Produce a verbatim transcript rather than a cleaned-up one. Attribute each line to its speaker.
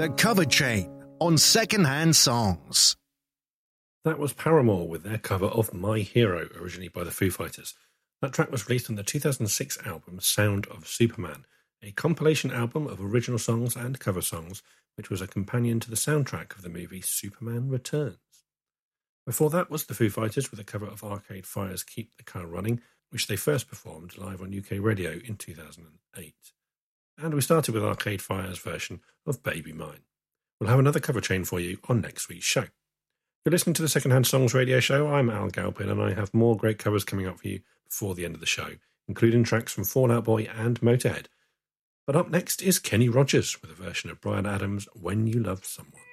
Speaker 1: The Cover Chain on Secondhand Songs.
Speaker 2: That was Paramore with their cover of My Hero, originally by the Foo Fighters. That track was released on the two thousand six album Sound of Superman, a compilation album of original songs and cover songs, which was a companion to the soundtrack of the movie Superman Returns. Before that was the Foo Fighters with a cover of Arcade Fire's Keep the Car Running, which they first performed live on U K radio in two thousand eight. And we started with Arcade Fire's version of Baby Mine. We'll have another cover chain for you on next week's show. You're listening to the Secondhand Songs radio show. I'm Al Galpin, and I have more great covers coming up for you before the end of the show, including tracks from Fall Out Boy and Motorhead. But up next is Kenny Rogers with a version of Bryan Adams' When You Love Someone.